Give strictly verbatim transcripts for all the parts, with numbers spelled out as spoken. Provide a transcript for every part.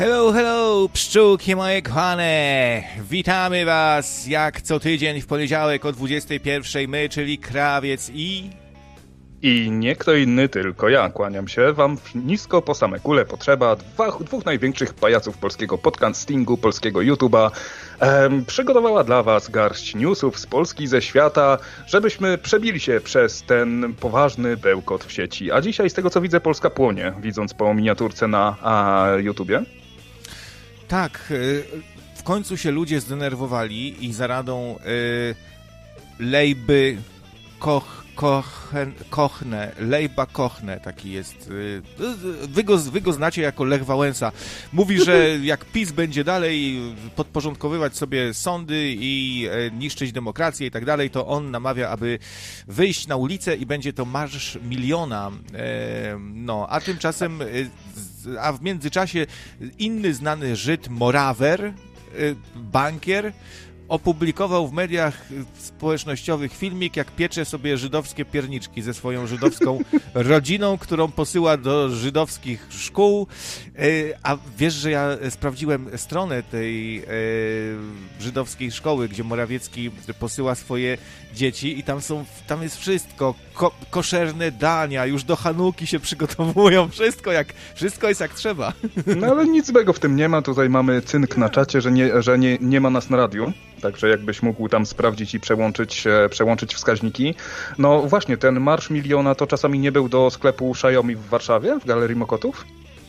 Hello, hello, pszczółki moje kochane! Witamy was jak co tydzień w poniedziałek o dwudziestej pierwszej, my, czyli Krawiec i... I nie kto inny, tylko ja. Kłaniam się wam nisko po same kule potrzeba dwóch, dwóch największych pajaców polskiego podcastingu, polskiego YouTube'a. Ehm, przygotowała dla was garść newsów z Polski, ze świata, żebyśmy przebili się przez ten poważny bełkot w sieci. A dzisiaj, z tego co widzę, Polska płonie, widząc po miniaturce na a, YouTubie. Tak, w końcu się ludzie zdenerwowali i za radą y, Lejby Koch, Kochen, Kochne, Lejba Kochne, taki jest. Y, wy, go, wy go znacie jako Lech Wałęsa. Mówi, że jak PiS będzie dalej podporządkowywać sobie sądy i y, niszczyć demokrację i tak dalej, to on namawia, aby wyjść na ulicę i będzie to marsz miliona. Y, no, a tymczasem... Y, a w międzyczasie inny znany Żyd, Morawer, bankier, opublikował w mediach społecznościowych filmik, jak piecze sobie żydowskie pierniczki ze swoją żydowską rodziną, którą posyła do żydowskich szkół. A wiesz, że ja sprawdziłem stronę tej żydowskiej szkoły, gdzie Morawiecki posyła swoje dzieci i tam są, tam jest wszystko, ko- koszerne dania, już do Hanuki się przygotowują, wszystko jak, wszystko jest jak trzeba. No ale nic złego w tym nie ma, tutaj mamy cynk na czacie, że nie, że nie, nie ma nas na radiu. Także jakbyś mógł tam sprawdzić i przełączyć, przełączyć wskaźniki. No właśnie, ten Marsz Miliona to czasami nie był do sklepu Xiaomi w Warszawie, w Galerii Mokotów?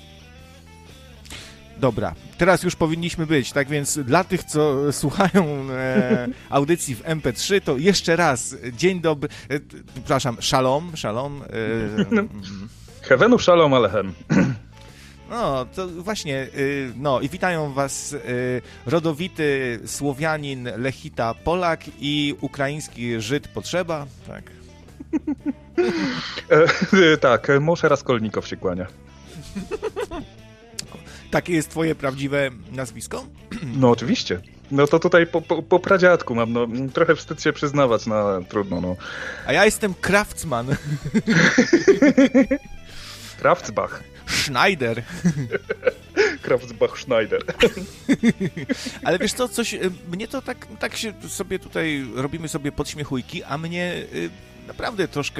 Dobra, teraz już powinniśmy być, tak więc dla tych, co słuchają e, audycji w em pe trzy, to jeszcze raz, dzień dobry, e, przepraszam, szalom, szalom. E, Heavenów szalom alechem. No, to właśnie, no i witają was rodowity Słowianin, Lechita, Polak i ukraiński Żyd Potrzeba, tak. e, tak, Mosze Raskolnikow się kłania. Takie jest twoje prawdziwe nazwisko? No oczywiście. No to tutaj po, po, po pradziadku mam, no trochę wstyd się przyznawać, no trudno, no. A ja jestem Kraftsman. Kraftsbach. Schneider. Kraftsbach Schneider. Ale wiesz co, coś, mnie to tak, tak się sobie tutaj robimy sobie podśmiechujki, a mnie y, naprawdę troszkę